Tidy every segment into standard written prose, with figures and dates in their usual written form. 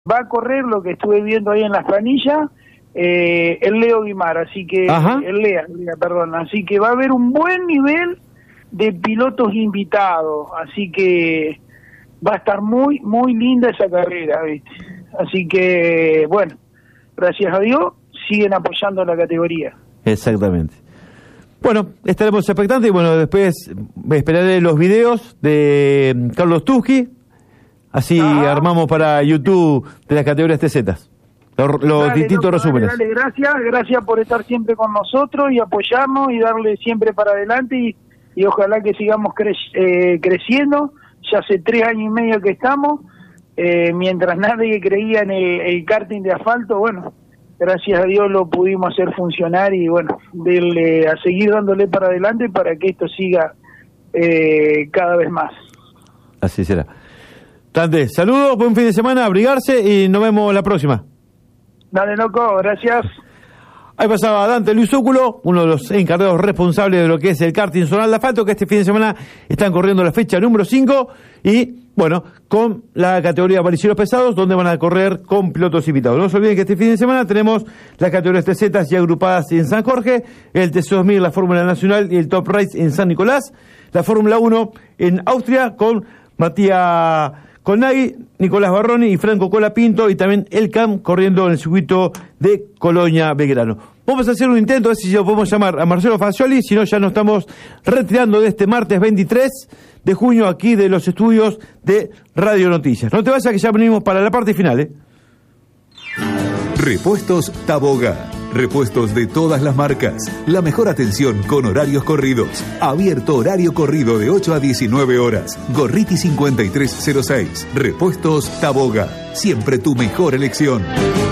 Va a correr lo que estuve viendo ahí en las planillas, el Leo Guimar, así que el Lea, perdón, así que va a haber un buen nivel de pilotos invitados, así que va a estar muy linda esa carrera, ¿viste? Así que bueno, gracias a Dios siguen apoyando la categoría. Exactamente. Bueno, estaremos expectantes y bueno, después esperaré los videos de Carlos Tuschi, así armamos para YouTube de las categorías TZ, los distintos resúmenes. Dale, gracias por estar siempre con nosotros y apoyarnos y darle siempre para adelante y ojalá que sigamos creciendo. Ya hace 3 años y medio que estamos, mientras nadie creía en el karting de asfalto, bueno, gracias a Dios lo pudimos hacer funcionar y bueno, a seguir dándole para adelante para que esto siga cada vez más. Así será. Dante, saludos, buen fin de semana, abrigarse y nos vemos la próxima. Dale, loco, gracias. Ahí pasaba Dante Luis Óculo, uno de los encargados responsables de lo que es el karting zonal de asfalto, que este fin de semana están corriendo la fecha número 5 y, bueno, con la categoría varilleros pesados, donde van a correr con pilotos invitados. No se olviden que este fin de semana tenemos las categorías TZ ya agrupadas en San Jorge, el TC2000, la Fórmula Nacional y el Top Race en San Nicolás, la Fórmula 1 en Austria con Matías Colnaghi, Nicolás Barroni y Franco Colapinto, y también el CAM corriendo en el circuito de Colonia Belgrano. Vamos a hacer un intento, a ver si lo podemos llamar a Marcelo Fascioli, si no ya nos estamos retirando de este martes 23 de junio aquí de los estudios de Radio Noticias. No te vayas que ya venimos para la parte final, Repuestos Taboga. Repuestos de todas las marcas. La mejor atención con horarios corridos. Abierto horario corrido de 8 a 19 horas. Gorriti 5306. Repuestos Taboga. Siempre tu mejor elección.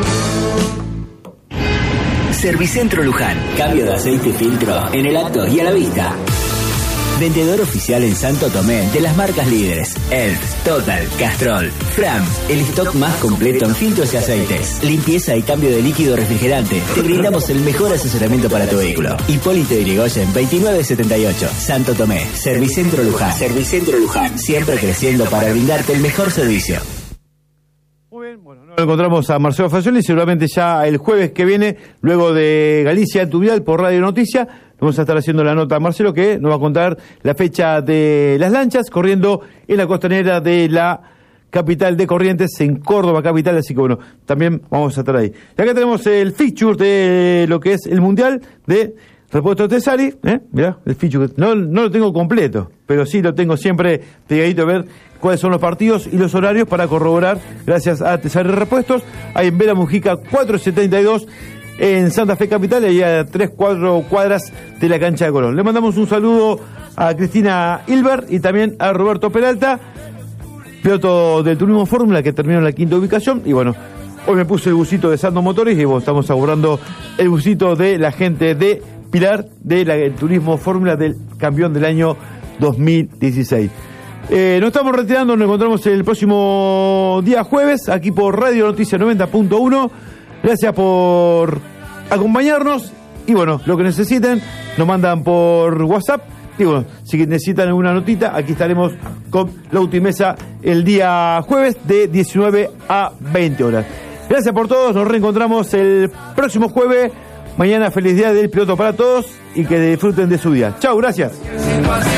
Servicentro Luján. Cambio de aceite y filtro en el acto y a la vista. Vendedor oficial en Santo Tomé de las marcas líderes Elf, Total, Castrol, Fram, el stock más completo en filtros y aceites. Limpieza y cambio de líquido refrigerante. Te brindamos el mejor asesoramiento para tu vehículo. Hipólito Yrigoyen 2978, Santo Tomé. Servicentro Luján. Servicentro Luján. Siempre creciendo para brindarte el mejor servicio. Muy bien, bueno, nos encontramos a Marcelo Fascioli, seguramente ya el jueves que viene, luego de Galicia Tuvial por Radio Noticia. Vamos a estar haciendo la nota a Marcelo, que nos va a contar la fecha de las lanchas corriendo en la costanera de la capital de Corrientes, en Córdoba capital, así que bueno, también vamos a estar ahí. Y acá tenemos el feature de lo que es el Mundial de Repuestos Tesari, mirá, el feature, no lo tengo completo, pero sí lo tengo siempre pegadito a ver cuáles son los partidos y los horarios para corroborar, gracias a Tesari Repuestos. Hay en Vera Mujica 472, en Santa Fe Capital, y a 3-4 cuadras de la cancha de Colón. Le mandamos un saludo a Cristina Hilbert y también a Roberto Peralta, piloto del Turismo Fórmula, que terminó en la 5ª ubicación. Y bueno, hoy me puse el busito de Sando Motores y bueno, estamos abordando el busito de la gente de Pilar, del Turismo Fórmula, del campeón del año 2016. Nos estamos retirando, nos encontramos el próximo día jueves, aquí por Radio Noticia 90.1. Gracias por acompañarnos y bueno, lo que necesiten nos mandan por WhatsApp y bueno, si necesitan alguna notita, aquí estaremos con la Ultimesa el día jueves de 19 a 20 horas. Gracias por todos, nos reencontramos el próximo jueves. Mañana feliz día del piloto para todos y que disfruten de su día. Chau, gracias.